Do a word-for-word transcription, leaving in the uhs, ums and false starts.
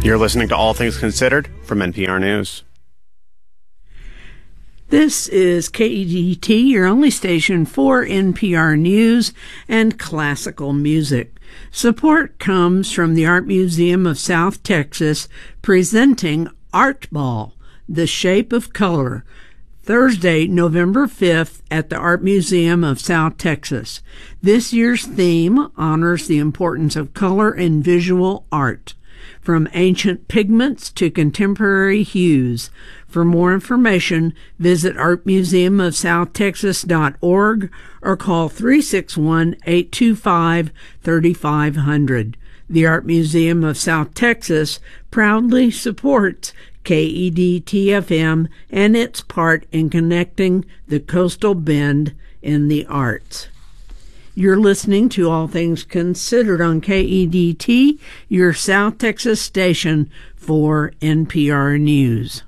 You're listening to All Things Considered from N P R News. This is K E D T, your only station for N P R News and classical music. Support comes from the Art Museum of South Texas, presenting Art Ball, The Shape of Color, Thursday, November fifth at the Art Museum of South Texas. This year's theme honors the importance of color in visual art, from ancient pigments to contemporary hues. For more information, visit art museum of south texas dot org or call three six one, eight two five, three five zero zero. The Art Museum of South Texas proudly supports K E D T F M and its part in connecting the coastal bend in the arts. You're listening to All Things Considered on K E D T, your South Texas station for N P R News.